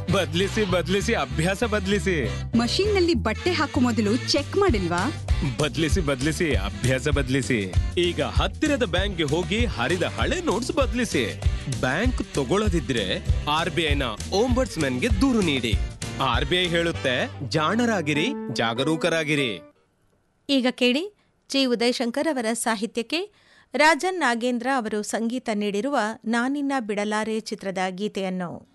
ಬದ್ಲಿಸಿ ಅಭ್ಯಾಸ ಬದ್ಲಿಸಿ. ಮಷೀನ್ ನಲ್ಲಿ ಬಟ್ಟೆ ಹಾಕೋ ಮೊದಲು ಚೆಕ್ ಮಾಡಿಲ್ವಾ? ಬದ್ಲಿಸಿ ಅಭ್ಯಾಸ ಬದ್ಲಿಸಿ. ಈಗ ಹತ್ತಿರದ ಬ್ಯಾಂಕ್ಗೆ ಹೋಗಿ ಹರಿದ ಹಳೆ ನೋಟ್ಸ್ ಬದ್ಲಿಸಿ. ಬ್ಯಾಂಕ್ ತಗೊಳ್ಳದಿದ್ರೆ RBIನ ಓಂಬಡ್ಸ್ಮನ್ಗೆ ದೂರು ನೀಡಿ. RBI ಹೇಳುತ್ತೆ, ಜಾಣರಾಗಿರಿ, ಜಾಗರೂಕರಾಗಿರಿ. ಈಗ ಕೇಳಿ ಜಿ ಉದಯಶಂಕರ್ ಅವರ ಸಾಹಿತ್ಯಕ್ಕೆ ರಾಜನ್ ನಾಗೇಂದ್ರ ಅವರು ಸಂಗೀತ ನೀಡಿರುವ ನಾನಿನ್ನ ಬಿಡಲಾರೆ ಚಿತ್ರದ ಗೀತೆಯನ್ನು.